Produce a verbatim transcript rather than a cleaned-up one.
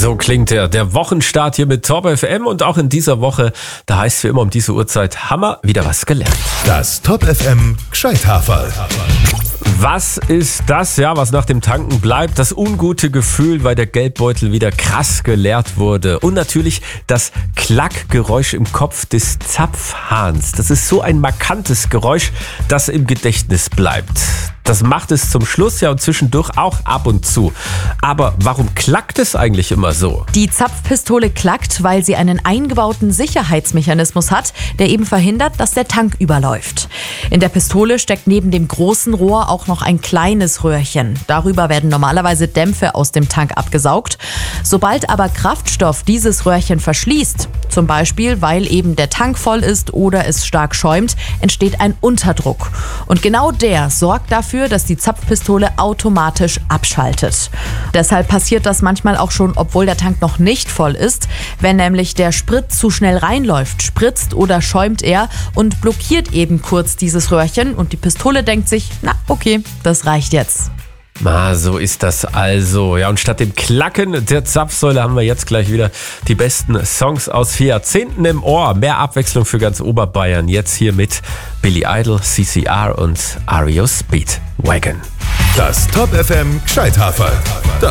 So klingt er, der Wochenstart hier mit Top F M und auch in dieser Woche, da heißt es wie immer um diese Uhrzeit, haben wir wieder was gelernt. Das Top F M Gescheithaferl. Was ist das, ja, was nach dem Tanken bleibt? Das ungute Gefühl, weil der Geldbeutel wieder krass geleert wurde. Und natürlich das Klackgeräusch im Kopf des Zapfhahns. Das ist so ein markantes Geräusch, das im Gedächtnis bleibt. Das macht es zum Schluss ja und zwischendurch auch ab und zu. Aber warum klackt es eigentlich immer so? Die Zapfpistole klackt, weil sie einen eingebauten Sicherheitsmechanismus hat, der eben verhindert, dass der Tank überläuft. In der Pistole steckt neben dem großen Rohr auch noch ein kleines Röhrchen. Darüber werden normalerweise Dämpfe aus dem Tank abgesaugt. Sobald aber Kraftstoff dieses Röhrchen verschließt, zum Beispiel weil eben der Tank voll ist oder es stark schäumt, entsteht ein Unterdruck. Und genau der sorgt dafür, dass die Zapfpistole automatisch abschaltet. Deshalb passiert das manchmal auch schon, obwohl der Tank noch nicht voll ist. Wenn nämlich der Sprit zu schnell reinläuft, spritzt oder schäumt er und blockiert eben kurz dieses Röhrchen und die Pistole denkt sich, na okay, das reicht jetzt. Ah, so ist das also. Ja, und statt dem Klacken der Zapfsäule haben wir jetzt gleich wieder die besten Songs aus vier Jahrzehnten im Ohr. Mehr Abwechslung für ganz Oberbayern. Jetzt hier mit Billy Idol, C C R und R E O Speedwagon. Das Top F M Gescheithaferl. Das